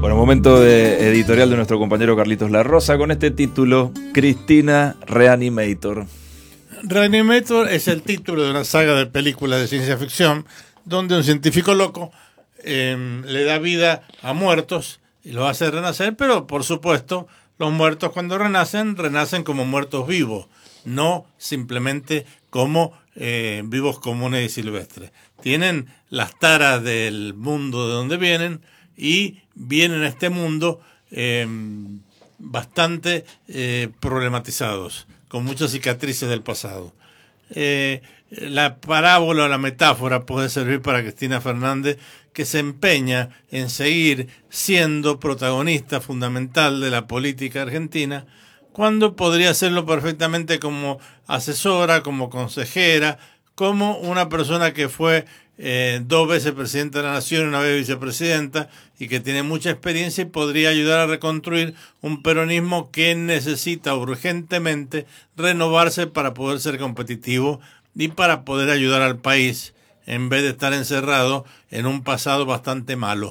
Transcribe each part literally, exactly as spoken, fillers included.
Bueno, momento de editorial de nuestro compañero Carlitos La Rosa con este título, Cristina Reanimator. Reanimator es el título de una saga de películas de ciencia ficción donde un científico loco eh, le da vida a muertos y los hace renacer, pero por supuesto los muertos cuando renacen, renacen como muertos vivos, no simplemente como eh, vivos comunes y silvestres. Tienen las taras del mundo de donde vienen y vienen a este mundo eh, bastante eh, problematizados, con muchas cicatrices del pasado. Eh, la parábola o la metáfora puede servir para Cristina Fernández, que se empeña en seguir siendo protagonista fundamental de la política argentina, cuando podría hacerlo perfectamente como asesora, como consejera, como una persona que fue eh, dos veces presidenta de la Nación y una vez vicepresidenta, y que tiene mucha experiencia y podría ayudar a reconstruir un peronismo que necesita urgentemente renovarse para poder ser competitivo y para poder ayudar al país en vez de estar encerrado en un pasado bastante malo.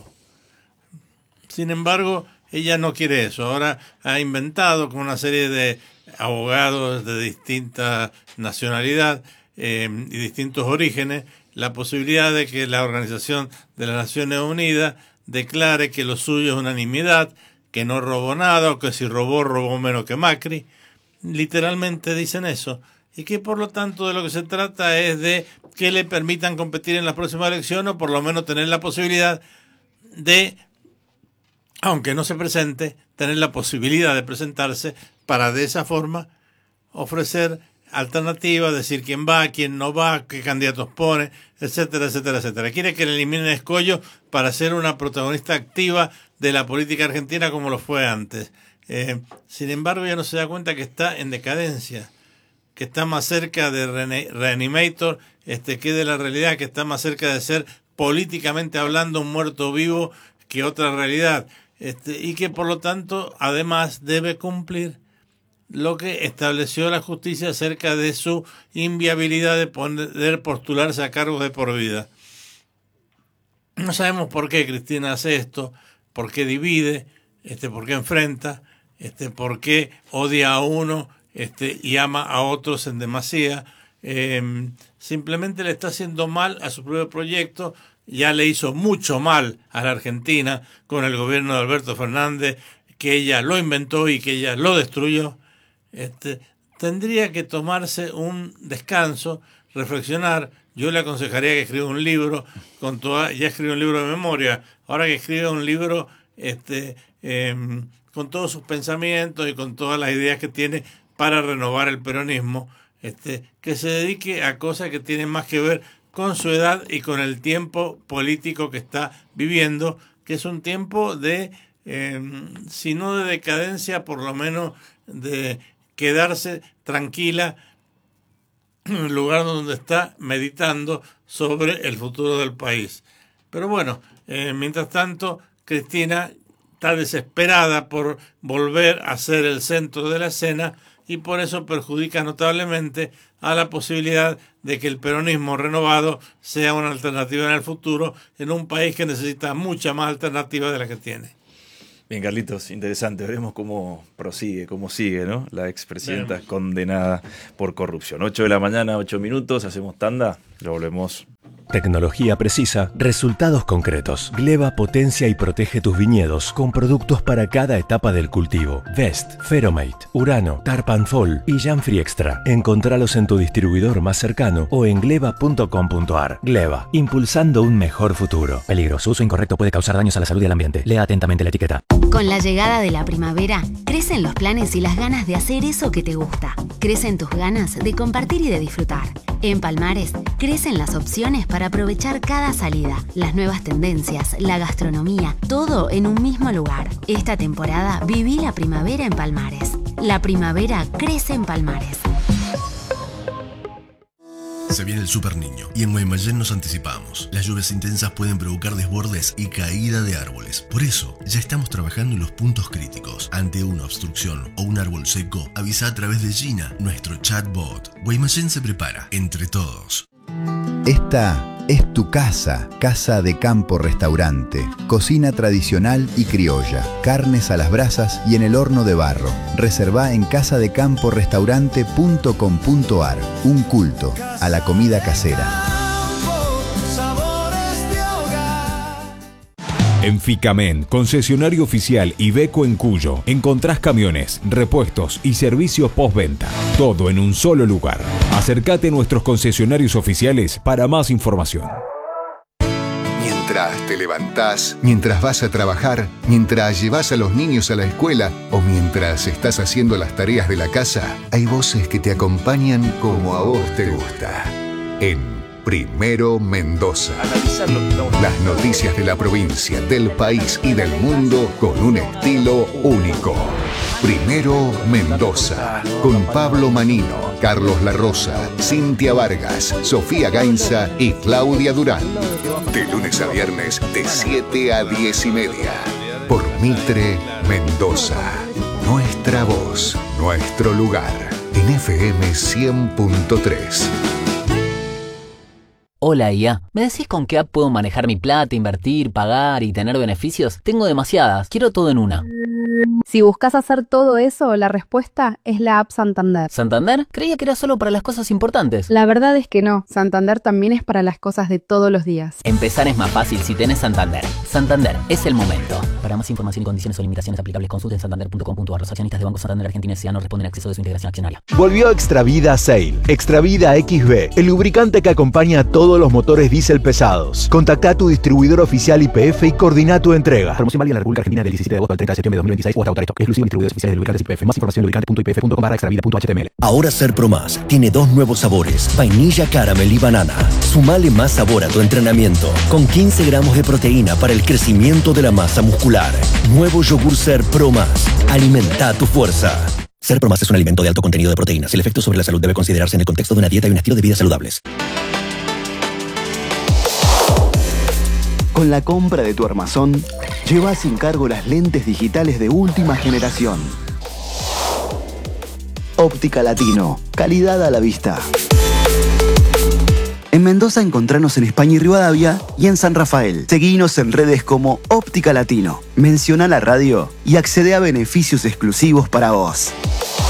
Sin embargo, ella no quiere eso. Ahora ha inventado con una serie de abogados de distinta nacionalidad eh, y distintos orígenes la posibilidad de que la Organización de las Naciones Unidas declare que lo suyo es unanimidad, que no robó nada, o que si robó, robó menos que Macri. Literalmente dicen eso. Y que por lo tanto de lo que se trata es de que le permitan competir en las próximas elecciones, o por lo menos tener la posibilidad de, aunque no se presente, tener la posibilidad de presentarse para de esa forma ofrecer alternativas, decir quién va, quién no va, qué candidatos pone, etcétera, etcétera, etcétera. Quiere que le eliminen escollos para ser una protagonista activa de la política argentina como lo fue antes. Eh, sin embargo, ella no se da cuenta que está en decadencia, que está más cerca de Reanimator este, que de la realidad, que está más cerca de ser políticamente hablando un muerto vivo que otra realidad, este, y que por lo tanto además debe cumplir lo que estableció la justicia acerca de su inviabilidad de poder postularse a cargos de por vida. No sabemos por qué Cristina hace esto, por qué divide, este, por qué enfrenta, este, por qué odia a uno este, y ama a otros en demasía. Eh, simplemente le está haciendo mal a su propio proyecto. Ya le hizo mucho mal a la Argentina con el gobierno de Alberto Fernández, que ella lo inventó y que ella lo destruyó. Este, tendría que tomarse un descanso, reflexionar. Yo le aconsejaría que escriba un libro, con toda, ya escribió un libro de memoria, ahora que escriba un libro este, eh, con todos sus pensamientos y con todas las ideas que tiene para renovar el peronismo, este, que se dedique a cosas que tienen más que ver con su edad y con el tiempo político que está viviendo, que es un tiempo de, eh, si no de decadencia, por lo menos de quedarse tranquila en el lugar donde está meditando sobre el futuro del país. Pero bueno, eh, mientras tanto, Cristina está desesperada por volver a ser el centro de la escena y por eso perjudica notablemente a la posibilidad de que el peronismo renovado sea una alternativa en el futuro en un país que necesita mucha más alternativa de la que tiene. Bien, Carlitos, interesante. Veremos cómo prosigue, cómo sigue, ¿no? La expresidenta condenada por corrupción. ocho de la mañana, ocho minutos, hacemos tanda, ya volvemos. Tecnología precisa, resultados concretos. Gleva potencia y protege tus viñedos con productos para cada etapa del cultivo. Vest, Feromate, Urano, Tarpan Fall y Janfree Extra. Encontralos en tu distribuidor más cercano o en gleva punto com punto ar. Gleva, impulsando un mejor futuro. Peligro, su uso incorrecto puede causar daños a la salud y al ambiente. Lea atentamente la etiqueta. Con la llegada de la primavera, crecen los planes y las ganas de hacer eso que te gusta. Crecen tus ganas de compartir y de disfrutar. En Palmares, crecen las opciones para aprovechar cada salida, las nuevas tendencias, la gastronomía, todo en un mismo lugar. Esta temporada viví la primavera en Palmares. La primavera crece en Palmares. Se viene el Super Niño y en Guaymallén nos anticipamos. Las lluvias intensas pueden provocar desbordes y caída de árboles. Por eso, ya estamos trabajando en los puntos críticos. Ante una obstrucción o un árbol seco, avisa a través de Gina, nuestro chatbot. Guaymallén se prepara, entre todos. Esta Es tu casa, Casa de Campo Restaurante. Cocina tradicional y criolla, carnes a las brasas y en el horno de barro. Reservá en casa de campo restaurante punto com punto ar. Un culto a la comida casera. En Ficamen, concesionario oficial Iveco en Cuyo, encontrás camiones, repuestos y servicios postventa. Todo en un solo lugar. Acércate a nuestros concesionarios oficiales para más información. Mientras te levantás, mientras vas a trabajar, mientras llevas a los niños a la escuela o mientras estás haciendo las tareas de la casa, hay voces que te acompañan como a vos te gusta. En Primero Mendoza. Las noticias de la provincia, del país y del mundo con un estilo único. Primero Mendoza. Con Pablo Manino, Carlos La Rosa, Cintia Vargas, Sofía Gainza y Claudia Durán. De lunes a viernes de siete a diez y media. Por Mitre Mendoza. Nuestra voz, nuestro lugar. En F M cien punto tres. Hola I A, ¿me decís con qué app puedo manejar mi plata, invertir, pagar y tener beneficios? Tengo demasiadas, quiero todo en una. Si buscas hacer todo eso, la respuesta es la app Santander. ¿Santander? Creía que era solo para las cosas importantes. La verdad es que no, Santander también es para las cosas de todos los días. Empezar es más fácil si tenés Santander. Santander, es el momento. Para más información y condiciones o limitaciones aplicables, consulten santander punto com punto ar. Los accionistas de Banco Santander Argentina S A no responden a acceso de su integración accionaria. Volvió Extravida Sail. Extravida X B, el lubricante que acompaña a todos los motores diésel pesados. Contactá a tu distribuidor oficial Y P F y coordina tu entrega. Promoción válida en la República Argentina del diecisiete de agosto al treinta de septiembre de dos mil veintiséis o hasta agotar stock. Exclusivo distribuidores oficiales de lubricantes Y P F. Más información en lubricante punto i p f punto com barra extravida punto h t m l. Ahora Ser Pro Más tiene dos nuevos sabores, vainilla, caramel y banana. Sumale más sabor a tu entrenamiento, con quince gramos de proteína para el crecimiento de la masa muscular. Nuevo yogur Ser Pro Más. Alimenta tu fuerza. Ser Pro Más es un alimento de alto contenido de proteínas. El efecto sobre la salud debe considerarse en el contexto de una dieta y un estilo de vida saludables. Con la compra de tu armazón, lleva sin cargo las lentes digitales de última generación. Óptica Latino, calidad a la vista. En Mendoza encontranos en España y Rivadavia y en San Rafael. Seguinos en redes como Óptica Latino. Menciona la radio y accede a beneficios exclusivos para vos.